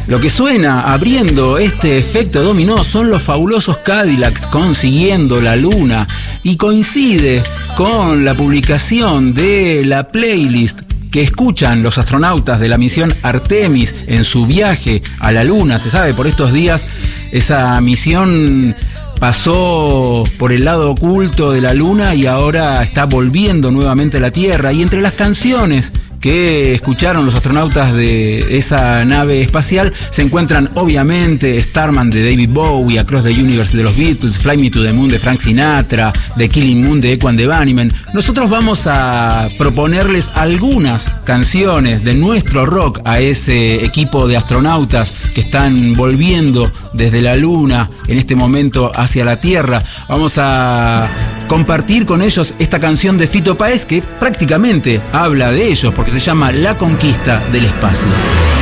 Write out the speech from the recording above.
Lo que suena abriendo este efecto dominó son los fabulosos Cadillacs con Siguiendo la Luna, y coincide con la publicación de la playlist que escuchan los astronautas de la misión Artemis en su viaje a la Luna. Se sabe por estos días, esa misión pasó por el lado oculto de la Luna y ahora está volviendo nuevamente a la Tierra. Y entre las canciones que escucharon los astronautas de esa nave espacial se encuentran obviamente Starman de David Bowie, Across the Universe de los Beatles, Fly Me to the Moon de Frank Sinatra, The Killing Moon de Echo and the Bunnymen. Nosotros vamos a proponerles algunas canciones de nuestro rock a ese equipo de astronautas que están volviendo desde la Luna en este momento hacia la Tierra. Vamos a compartir con ellos esta canción de Fito Páez que prácticamente habla de ellos porque se llama La Conquista del Espacio.